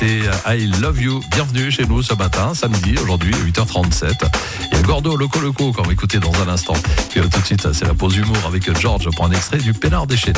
et I Love You. Bienvenue chez nous ce matin, samedi, aujourd'hui, 8h37. Il y a Gordo Loco qu'on va écouter dans un instant. Puis tout de suite, c'est la pause humour avec George pour un extrait du Peinard déchaîné.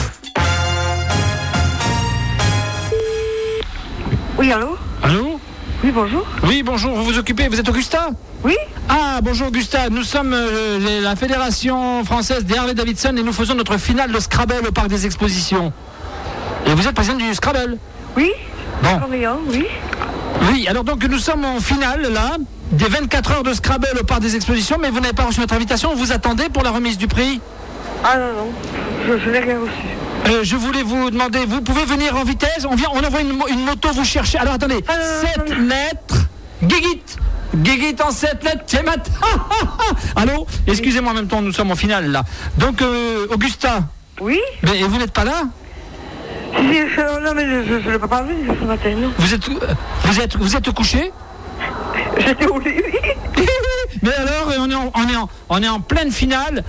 Oui, allô? Allô? Oui, bonjour. Oui, bonjour, vous vous occupez, vous êtes Augusta? Oui? Ah, bonjour Augusta, nous sommes la Fédération française des Harley Davidson et nous faisons notre finale de Scrabble au Parc des Expositions. Et vous êtes présidente du Scrabble? Oui? Bon. Oui? Oui, alors donc nous sommes en finale, là, des 24 heures de Scrabble au Parc des Expositions, mais vous n'avez pas reçu notre invitation, vous attendez pour la remise du prix? Ah non, je n'ai rien reçu. Je voulais vous demander, vous pouvez venir en vitesse? On envoie une moto vous chercher. Alors attendez, 7 lettres, Guiguit en 7 lettres, c'est mat. Allô? Excusez-moi, en même temps, nous sommes en finale là. Donc, Augusta. Oui? Mais vous n'êtes pas là? Non, mais je ne peux pas venir ce matin, non. Vous êtes couché? J'étais au lit, oui. Mais alors, on est en pleine finale.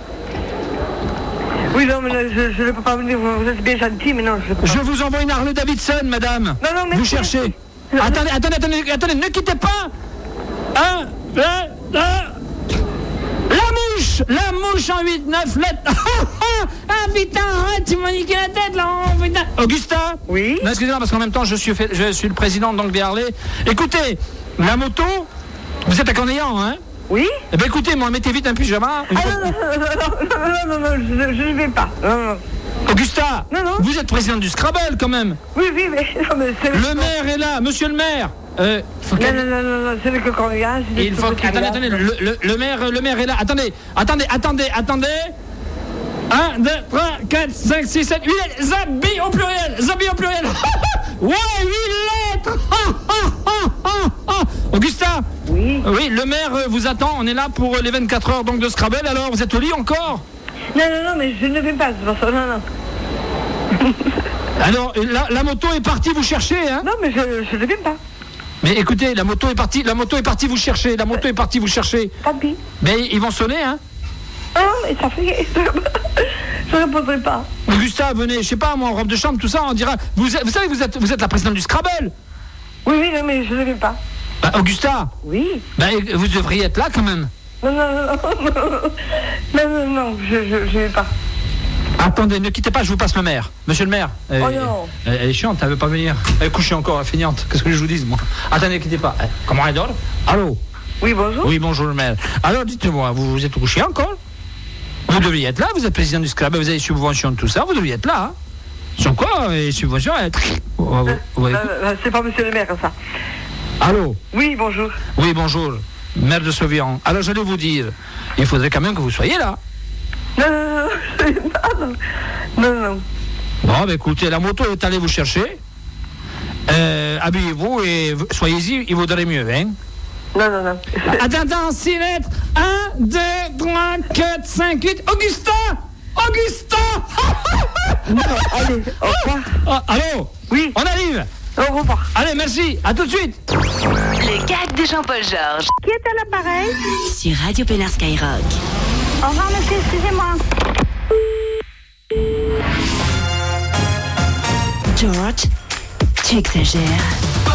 Oui, non, mais là, je ne peux pas venir, vous êtes bien gentil, mais non, je ne peux pas. Je vous envoie une Harley Davidson, madame. Non, mais... Vous cherchez. Attendez, ne quittez pas. La mouche en 8-9 lettres. Ah putain, arrête, tu m'as niqué la tête là, putain. Augusta? Oui? Non, excusez-moi, parce qu'en même temps, je suis le président donc des Harley. Écoutez, la moto, vous êtes à Cornillan, hein? Oui? Eh bien écoutez, moi, mettez vite un pyjama. Non, je ne vais pas. Non. Augusta, Non. Vous êtes présidente du Scrabble quand même. Oui, mais... Non, mais c'est... Le maire est là, monsieur le maire. Non, c'est le Cornillan. Il faut... Attendez, le maire est là. Attendez. 1, 2, 3, 4, 5, 6, 7, 8, Zabi au pluriel. Ouais, 8 lettres. Augusta? Oui? Oui, le maire vous attend. On est là pour les 24 heures donc de Scrabble. Alors, vous êtes au lit encore? Non, mais je ne vais pas, c'est pour ça, non. Alors, la moto est partie vous chercher, hein? Non, mais je ne vais pas. Mais écoutez, la moto est partie vous chercher. Tant pis. Mais ils vont sonner, hein? Non, mais ça fait... Je ne répondrai pas. Augusta, venez, je sais pas, moi, en robe de chambre, tout ça, on dira... Vous savez, vous êtes la présidente du Scrabble. Oui, non, mais je ne vais pas. Bah, Augusta. Oui. Bah, vous devriez être là, quand même. Non, je ne vais pas. Attendez, ne quittez pas, je vous passe le maire. Monsieur le maire. Oh non. Elle est chiante, elle veut pas venir. Elle est couchée encore, elle est feignante. Qu'est-ce que je vous dise, moi? Attendez, ne quittez pas. Comment elle dort? Allô? Oui, bonjour. Oui, bonjour le maire. Alors, dites-moi, vous êtes couché encore? Vous devriez être là, vous êtes président du Scrabble, vous avez des subventions, tout ça, vous devriez être là. Hein. Sur quoi, les subventions? C'est pas monsieur le maire, ça. Allô? Oui, bonjour. Oui, bonjour. Maire de Sauvian. Alors, j'allais vous dire, il faudrait quand même que vous soyez là. Non. Bon, bah, écoutez, la moto est allée vous chercher. Habillez-vous et soyez-y, il vaudrait mieux, hein? Non. Attends, 6 lettres. 1, 2, 3, 4, 5, 8. Augusta! Non, allez, au revoir. Oh, allô? Oui. On arrive. Au revoir. Allez, merci. À tout de suite. Le gag de Jean-Paul Georges. Qui est à l'appareil? Sur Radio Peinard Skyrock. Au revoir, monsieur, excusez-moi. George, tu exagères.